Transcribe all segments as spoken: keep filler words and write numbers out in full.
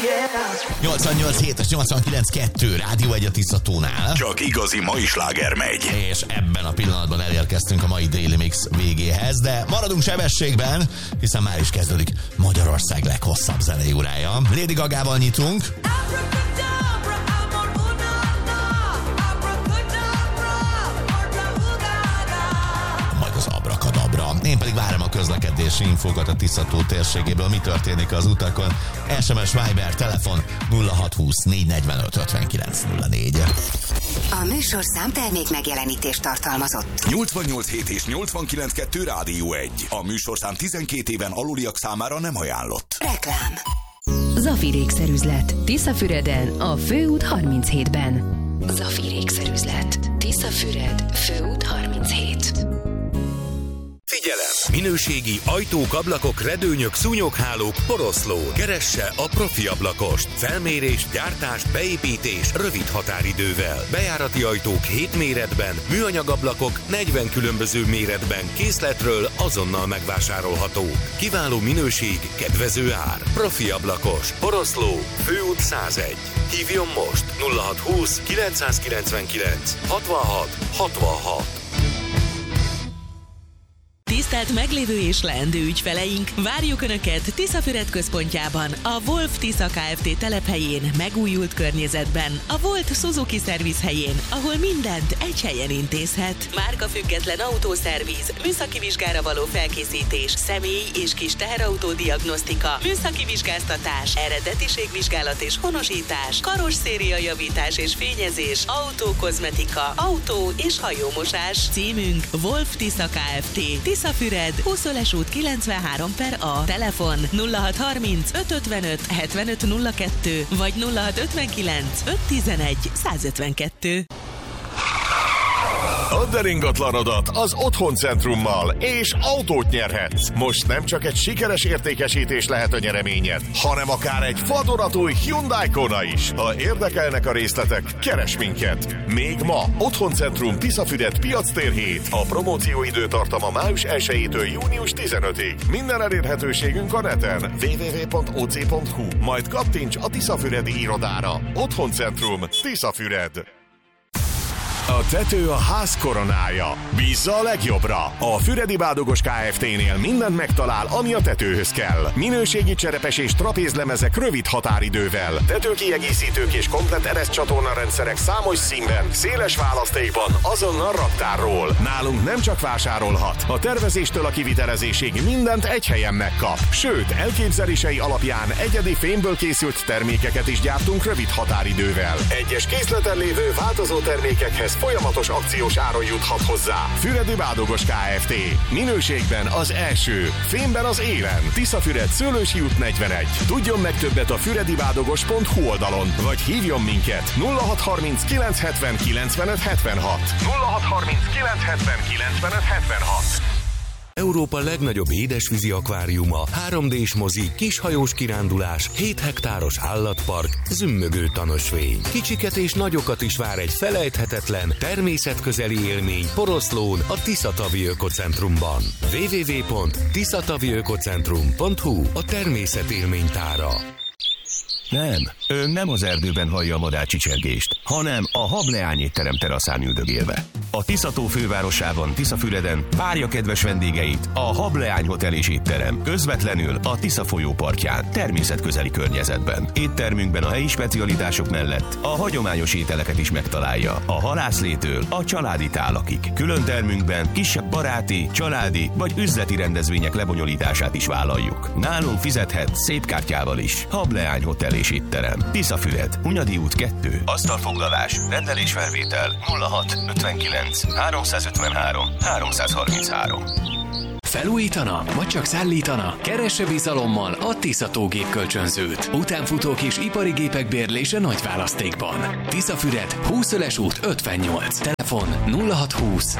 nyolcvannyolc hét és nyolcvankilenc kettő Rádió egy a Tiszatónál. Csak igazi mai sláger megy. És ebben a pillanatban elérkeztünk a mai Daily Mix végéhez, de maradunk sebességben, hiszen már is kezdődik Magyarország leghosszabb zenei órája. Lady Gagával nyitunk. Majd az Abrakadabra. Én pedig várom a közlekedési infókat a Tiszató térségéből, mi történik az utakon. es em es, Viber, telefon nulla hat húsz négy negyvenöt ötvenkilenc nulla négy. A műsorszám termék megjelenítést tartalmazott. nyolcvannyolc hét és nyolcvankilenc kettő Rádió egy. A műsorszám tizenkét éven aluliak számára nem ajánlott. Reklám. Zafir ékszerüzlet. Tiszafüreden, a Főút harminchétben. Zafir ékszerüzlet. Tiszafüred, Főút harminchét. Figyelem! Minőségi ajtók, ablakok, redőnyök, szúnyoghálók, poroszló. Keresse a profi ablakost. Felmérés, gyártás, beépítés rövid határidővel. Bejárati ajtók hét méretben, műanyagablakok negyven különböző méretben készletről azonnal megvásárolhatók. Kiváló minőség, kedvező ár. Profi ablakos, poroszló, Főút százegy. Hívjon most nulla hat húsz kilencszázkilencvenkilenc hatvanhat hatvanhat. Tisztelt meglévő és leendő ügyfeleink, várjuk Önöket Tiszafüred központjában, a Wolf Tisza Kft. Telephelyén, megújult környezetben, a Volt Suzuki Service helyén, ahol mindent egy helyen intézhet. Márkafüggetlen autószerviz, műszaki vizsgára való felkészítés, személy és kis teherautó diagnosztika, műszaki vizsgáztatás, eredetiségvizsgálat és honosítás, karosszéria javítás és fényezés, autókozmetika, autó és hajómosás. Címünk Wolf Tisza Kft. Tiszafüred, Húszöles út kilencvenhárom per A. Telefon nulla hat harminc öt ötvenöt hetvenöt nulla kettő vagy nulla hat ötvenkilenc öt tizenegy százötvenkettő. Add el ingatlanodat az Otthoncentrummal, és autót nyerhetsz. Most nem csak egy sikeres értékesítés lehet a nyereményed, hanem akár egy vadonatúj Hyundai Kona is. Ha érdekelnek a részletek, keres minket. Még ma Otthoncentrum Tiszafüred piactér hét. A promóció időtartama május elsejétől június tizenötödikéig. Minden elérhetőségünk a neten double-u double-u double-u pont o c pont h u. Majd kattints a Tiszafüredi irodára. Otthoncentrum Tiszafüred. A tető a ház koronája. Bízza a legjobbra. A Füredi Bádogos Kft-nél mindent megtalál, ami a tetőhöz kell. Minőségi cserepes és trapézlemezek rövid határidővel. Tetőkiegészítők és komplett ereszcsatorna rendszerek számos színben, széles választékban, azonnal raktárról. Nálunk nem csak vásárolhat. A tervezéstől a kivitelezésig mindent egy helyen megkap. Sőt, elképzelései alapján egyedi fémből készült termékeket is gyártunk rövid határidővel. Egyes készleten lévő változó termékekhez folyamatos akciós áron juthat hozzá. Füredi Bádogos Kft. Minőségben az első, fémben az élen. Tiszafüred, Szőlősi út negyvenegy. Tudjon meg többet a füredibádogos pont h u oldalon, vagy hívjon minket nulla hat harminc kilenc hetven kilencvenöt hetvenhat. nulla hat harminc kilenc hetven kilencvenöt hetvenhat. Európa legnagyobb édesvízi akváriuma, három dés mozi, kishajós kirándulás, hét hektáros állatpark, zümmögő tanösvény. Kicsiket és nagyokat is vár egy felejthetetlen, természetközeli élmény Poroszlón, a Tiszatavi Ökocentrumban. double-u double-u double-u pont tiszatavi ökocentrum pont h u a természet élménytára. Nem, ön nem az erdőben hallja a madárcsicsergést, hanem a Hableány étterem teraszán üldögélve. A Tiszató fővárosában, Tiszafüreden várja kedves vendégeit a Hableány Hotel és étterem, közvetlenül a Tisza folyó partján, természetközeli környezetben. Éttermünkben a helyi specialitások mellett a hagyományos ételeket is megtalálja, a halászlétől a családi tálakig. Külön termünkben kisebb baráti, családi vagy üzleti rendezvények lebonyolítását is vállaljuk. Nálunk fizethet szép kártyával is. Hableány Hotel és étterem. Tiszafüred, Hunyadi út kettő. Asztalfoglalás, rendelésfelvétel nulla hat ötvenkilenc háromszázötvenhárom háromszázharminchárom. Felújítana, vagy csak szállítana? Keresse bizalommal a Tiszató gépkölcsönzőt. Utánfutók és ipari gépek bérlése nagy választékban. Tiszafüred, Húszöles út ötvennyolc. Telefon nulla hat húsz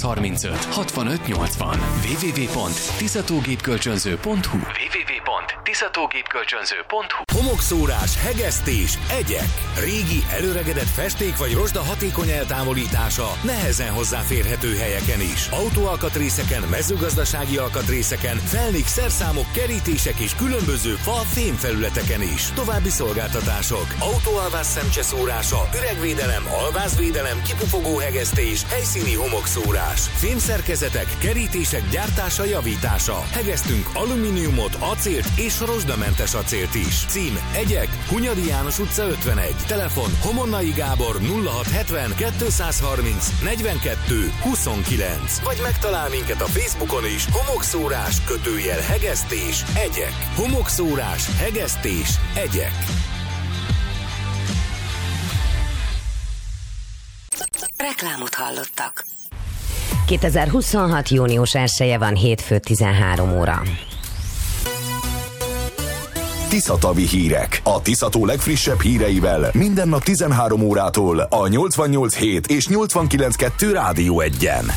kétszázharmincöt hatvanöt nyolcvan. double-u double-u double-u pont tiszatógépkölcsönző pont h u double-u double-u double-u pont tiszatógépkölcsönző pont hu. Homokszórás, hegesztés, egyek. Régi, előregedett festék vagy rozsda hatékony eltávolítása nehezen hozzáférhető helyeken is. Autóalkatrészeken, mezőgazdasági alkatrészeken, felnik, szerszámok, kerítések és különböző fa, fémfelületeken is. További szolgáltatások: autóalvás szemcseszórása, üregvédelem, alvázvédelem, kipufogó hegesztés, helyszíni homokszórás, fémszerkezetek, kerítések gyártása, javítása. Hegesztünk alumíniumot, acélt és rozsdamentes acélt is. Cím: Egyek, Hunyadi János utca ötvenegy. Telefon: Homonnai Gábor nulla hat hetven kétszázharminc negyvenkettő huszonkilenc. Vagy megtalál minket a Facebookon is. Homokszórás, kötőjel hegesztés, egyek. Homokszórás, hegesztés, egyek. Reklámot hallottak. kétezer-huszonhat. június elseje van, hétfő tizenhárom óra. Tiszatavi hírek. A Tiszató legfrissebb híreivel minden nap tizenhárom órától a nyolcvannyolc hét és nyolcvankilenc kettő Rádió egyen.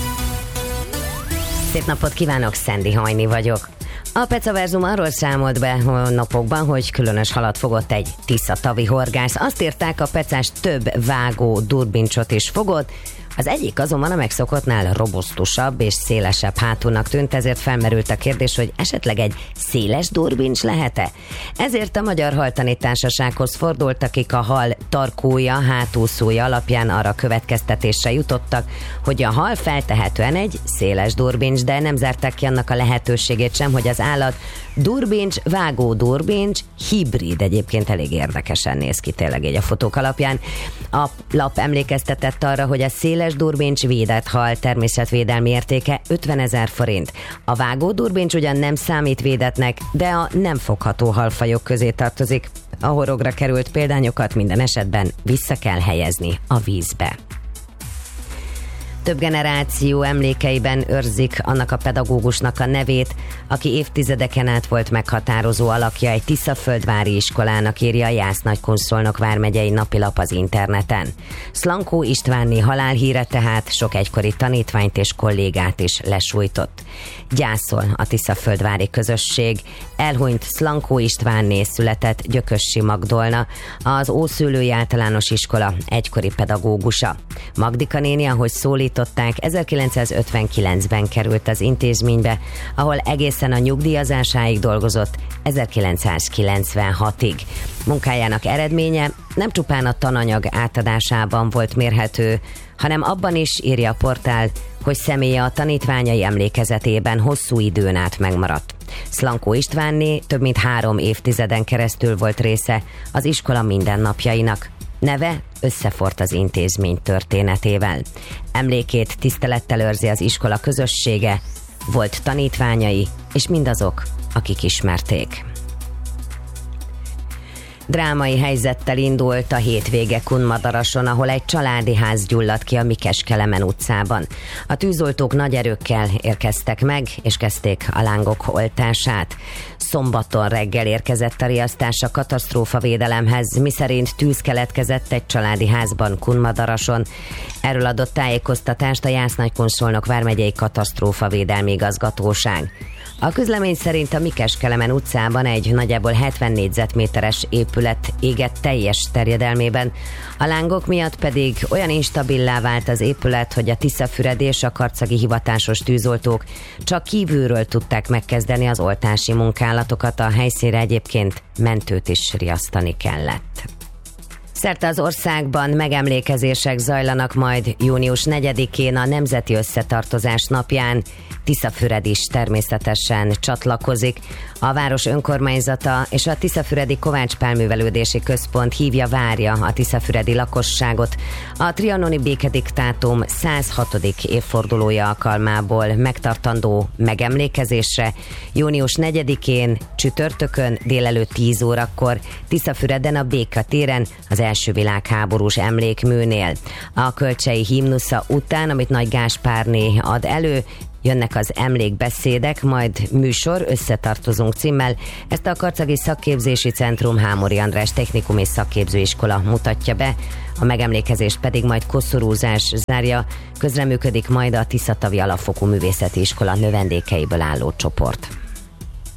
Szép napot kívánok, Szendi Hajni vagyok. A Pecaverzum arról számolt be a napokban, hogy különös halat fogott egy tiszatavi horgász. Azt írták, a pecás több vágó durbincsot is fogott, az egyik azonban a megszokottnál robusztusabb és szélesebb hátúnak tűnt, ezért felmerült a kérdés, hogy esetleg egy széles durbincs lehet-e? Ezért a Magyar Haltani Társasághoz fordult, akik a hal tarkója, hátúszója alapján arra következtetésre jutottak, hogy a hal feltehetően egy széles durbincs, de nem zárták ki annak a lehetőségét sem, hogy az állat durbincs, vágó durbincs, hibrid, egyébként elég érdekesen néz ki tényleg így a fotók alapján. A lap emlékeztetett arra, hogy a széles durbincs védett hal természetvédelmi értéke ötvenezer forint. A vágó durbincs ugyan nem számít védetnek, de a nem fogható halfajok közé tartozik. A horogra került példányokat minden esetben vissza kell helyezni a vízbe. Több generáció emlékeiben őrzik annak a pedagógusnak a nevét, aki évtizedeken át volt meghatározó alakja egy Tiszaföldvári iskolának, írja a Jász-Nagykun-Szolnok vármegyei napilap az interneten. Szlankó Istvánné halálhíre tehát sok egykori tanítványt és kollégát is lesújtott. Gyászol a Tiszaföldvári közösség. Elhunyt Szlankó Istvánné született Gyökössi Magdolna, az Ószőlői Általános Iskola egykori pedagógusa. Magdika néni, ahogy szólították, ezerkilencszázötvenkilencben került az intézménybe, ahol egészen a nyugdíjazásáig dolgozott ezerkilencszázkilencvenhatig. Munkájának eredménye nem csupán a tananyag átadásában volt mérhető, hanem abban is, írja a portál, hogy személye a tanítványai emlékezetében hosszú időn át megmaradt. Szlankó Istvánné több mint három évtizeden keresztül volt része az iskola mindennapjainak. Neve összefort az intézmény történetével. Emlékét tisztelettel őrzi az iskola közössége, volt tanítványai és mindazok, akik ismerték. Drámai helyzettel indult a hétvége Kunmadarason, ahol egy családi ház gyulladt ki a Mikes-Kelemen utcában. A tűzoltók nagy erőkkel érkeztek meg, és kezdték a lángok oltását. Szombaton reggel érkezett a riasztás a katasztrófavédelemhez, miszerint tűz keletkezett egy családi házban Kunmadarason. Erről adott tájékoztatást a Jász-Nagykun-Szolnok vármegyei katasztrófavédelmi igazgatóság. A közlemény szerint a Mikes-Kelemen utcában egy nagyjából hetven négyzetméteres épület égett teljes terjedelmében. A lángok miatt pedig olyan instabilá vált az épület, hogy a Tiszafüred és a karcagi hivatásos tűzoltók csak kívülről tudták megkezdeni az oltási munkálatokat, a helyszínre egyébként mentőt is riasztani kellett. Szerte az országban megemlékezések zajlanak majd június negyedikén, a Nemzeti Összetartozás napján. Tiszafüred is természetesen csatlakozik. A város önkormányzata és a Tiszafüredi Kovács Pálművelődési Központ hívja, várja a tiszafüredi lakosságot a trianoni békediktátum száz hatodik évfordulója alkalmából megtartandó megemlékezésre június negyedikén, csütörtökön délelőtt tíz órakor Tiszafüreden a Béka téren, az első világháborús emlékműnél. A kölcsei himnusza után, amit Nagy Gáspárné ad elő, jönnek az emlékbeszédek, majd műsor Összetartozunk címmel. Ezt a Karcagi Szakképzési Centrum Hámori András Technikum és Szakképzőiskola mutatja be, a megemlékezést pedig majd koszorúzás zárja. Közreműködik majd a Tiszatavi Alapfokú Művészeti Iskola növendékeiből álló csoport.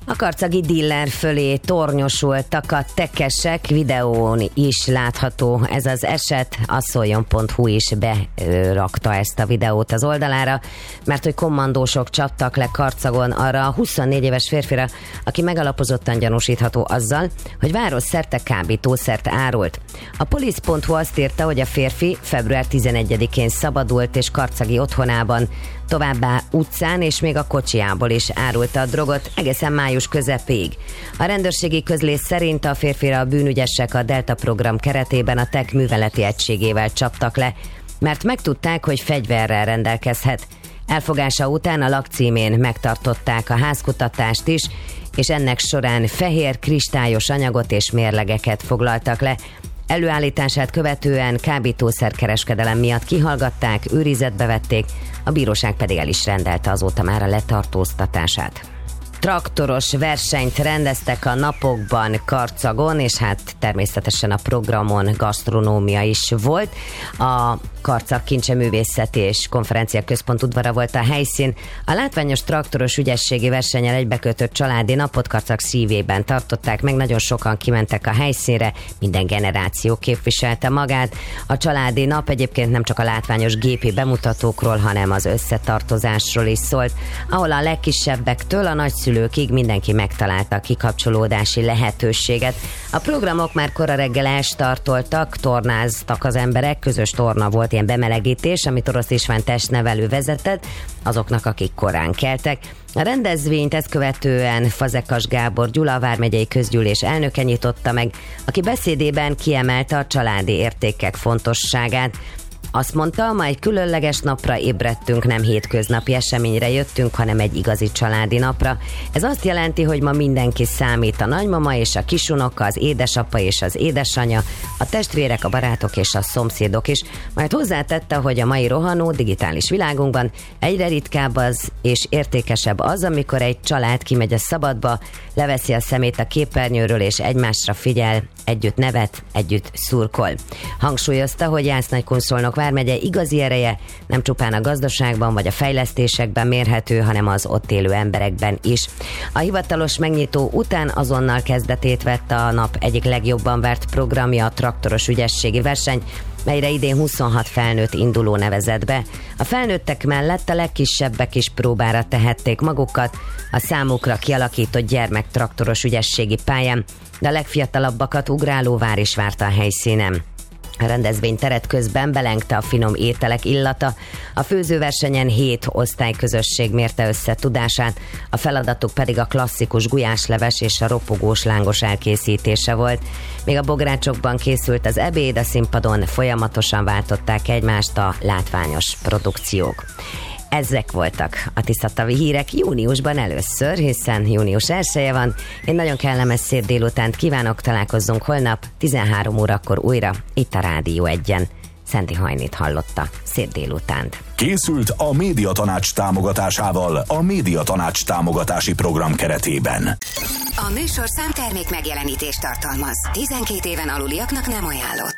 A karcagi diller fölé tornyosultak a tekesek, videón is látható ez az eset, a szoljon pont hu is berakta ezt a videót az oldalára, mert hogy kommandósok csaptak le Karcagon arra a huszonnégy éves férfira, aki megalapozottan gyanúsítható azzal, hogy városszerte kábítószert árult. A police pont hu azt írta, hogy a férfi február tizenegyedikén szabadult és karcagi otthonában, továbbá utcán és még a kocsiából is árulta a drogot egészen május közepéig. A rendőrségi közlés szerint a férfira a bűnügyesek a Delta program keretében a TEK műveleti egységével csaptak le, mert megtudták, hogy fegyverrel rendelkezhet. Elfogása után a lakcímén megtartották a házkutatást is, és ennek során fehér, kristályos anyagot és mérlegeket foglaltak le. Előállítását követően kábítószerkereskedelem miatt kihallgatták, őrizetbe vették, a bíróság pedig el is rendelte azóta már a letartóztatását. Traktoros versenyt rendeztek a napokban Karcagon, és hát természetesen a programon gasztronómia is volt. A Karcag Kincseművészeti és Konferencia Központ udvara volt a helyszín. A látványos traktoros ügyességi versennyel egybekötött családi napot Karcag szívében tartották meg, nagyon sokan kimentek a helyszínre, minden generáció képviselte magát. A családi nap egyébként nem csak a látványos gépi bemutatókról, hanem az összetartozásról is szólt, ahol a legkisebbektől a nagyszülőkig mindenki megtalálta a kikapcsolódási lehetőséget. A programok már kora reggel elstartoltak, tornáztak az emberek, közös torna volt, ilyen bemelegítés, amit Orosz István testnevelő vezetett, azoknak, akik korán keltek. A rendezvényt ezt követően Fazekas Gábor Gyula, a vármegyei közgyűlés elnöke nyitotta meg, aki beszédében kiemelte a családi értékek fontosságát. Azt mondta, ma egy különleges napra ébredtünk, nem hétköznapi eseményre jöttünk, hanem egy igazi családi napra. Ez azt jelenti, hogy ma mindenki számít, a nagymama és a kisunoka, az édesapa és az édesanya, a testvérek, a barátok és a szomszédok is. Majd hozzátette, hogy a mai rohanó digitális világunkban egyre ritkább az és értékesebb az, amikor egy család kimegy a szabadba, leveszi a szemét a képernyőről és egymásra figyel, együtt nevet, együtt szurkol. Hangsúlyozta, hogy Jász-Nagykun-Szolnok vármegye igazi ereje nem csupán a gazdaságban vagy a fejlesztésekben mérhető, hanem az ott élő emberekben is. A hivatalos megnyitó után azonnal kezdetét vette a nap egyik legjobban várt programja, a traktoros ügyességi verseny, melyre idén huszonhat felnőtt induló nevezett be. A felnőttek mellett a legkisebbek is próbára tehették magukat a számukra kialakított gyermektraktoros ügyességi pályán, de a legfiatalabbakat ugrálóvár is várta a helyszínen. A rendezvény teret közben belengte a finom ételek illata, a főzőversenyen hét osztályközösség mérte össze tudását, a feladatuk pedig a klasszikus gulyásleves és a ropogós lángos elkészítése volt. Még a bográcsokban készült az ebéd, a színpadon folyamatosan váltották egymást a látványos produkciók. Ezek voltak a tisztatavi hírek júniusban először, hiszen június elseje van. Én nagyon kellemes szép délutánt kívánok, találkozzunk holnap tizenhárom órakor újra itt a Rádió egyen. Szenti Hajnit hallotta. Szép délutánt. Készült a Médiatanács támogatásával a Médiatanács támogatási program keretében. A műsorszám termék megjelenítést tartalmaz. tizenkét éven aluliaknak nem ajánlott.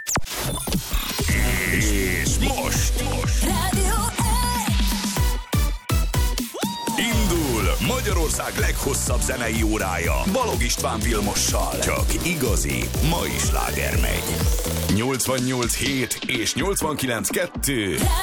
És most! Rádió Magyarország leghosszabb zenei órája Balog István Vilmossal. Csak igazi, mai sláger megy. nyolcvannyolc hét és nyolcvankilenc kettő